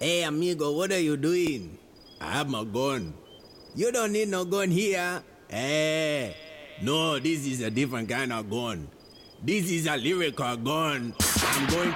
Hey, amigo, what are you doing? I have my gun. You don't need no gun here. Hey, no, this is a different kind of gun. This is a lyrical gun. I'm going